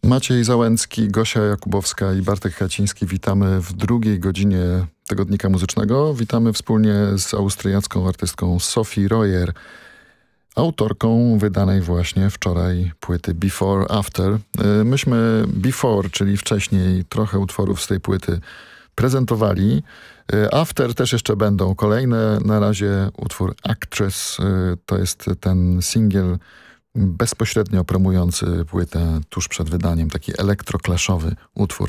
Maciej Załęcki, Gosia Jakubowska i Bartek Kaciński. Witamy w drugiej godzinie Tygodnika Muzycznego. Witamy wspólnie z austriacką artystką Sophie Royer, autorką wydanej właśnie wczoraj płyty Before After. Myśmy Before, czyli wcześniej, trochę utworów z tej płyty prezentowali. After też jeszcze będą kolejne. Na razie utwór Actress, to jest ten singiel bezpośrednio promujący płytę tuż przed wydaniem, taki elektroklaszowy utwór.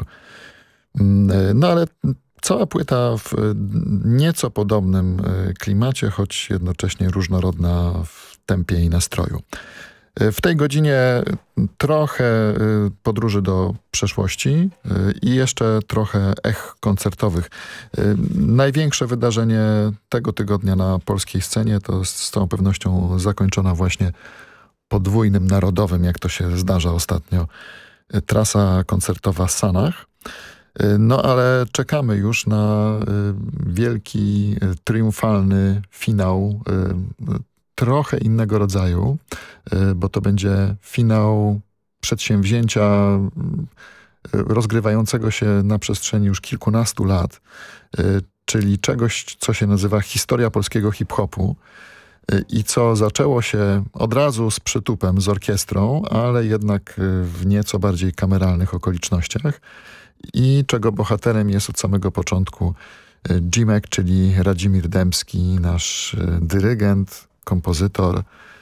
No ale cała płyta w nieco podobnym klimacie, choć jednocześnie różnorodna w tempie i nastroju. W tej godzinie trochę podróży do przeszłości i jeszcze trochę koncertowych. Największe wydarzenie tego tygodnia na polskiej scenie to z całą pewnością zakończona właśnie podwójnym narodowym, jak to się zdarza ostatnio, trasa koncertowa Sanach. No ale czekamy już na wielki, triumfalny finał, trochę innego rodzaju, bo to będzie finał przedsięwzięcia rozgrywającego się na przestrzeni już kilkunastu lat, czyli czegoś, co się nazywa historia polskiego hip-hopu i co zaczęło się od razu z przytupem, z orkiestrą, ale jednak w nieco bardziej kameralnych okolicznościach i czego bohaterem jest od samego początku Jimek, czyli Radzimir Dębski, nasz dyrygent, kompozytor,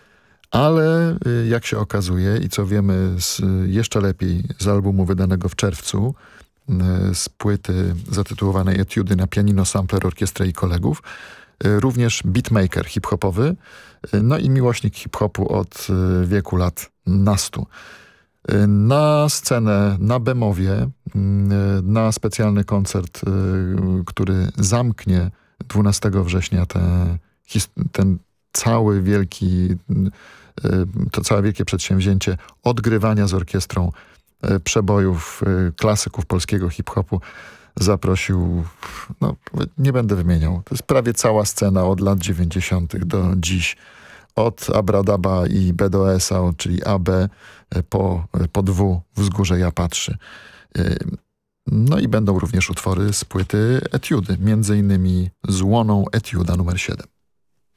ale jak się okazuje i co wiemy jeszcze lepiej z albumu wydanego w czerwcu, z płyty zatytułowanej Etiudy na pianino, sampler, orkiestrę i kolegów, również beatmaker hip-hopowy, no i miłośnik hip-hopu od wieku lat nastu. Na scenę, na Bemowie, na specjalny koncert, który zamknie 12 września ten cały wielki, to całe wielkie przedsięwzięcie odgrywania z orkiestrą przebojów klasyków polskiego hip-hopu, zaprosił, no nie będę wymieniał, to jest prawie cała scena od lat 90. do dziś. Od Abradaba i BDS-a, czyli AB po W, Wzgórze Ja Patrzy. No i będą również utwory z płyty Etiudy, między innymi z Łoną Etiuda numer 7.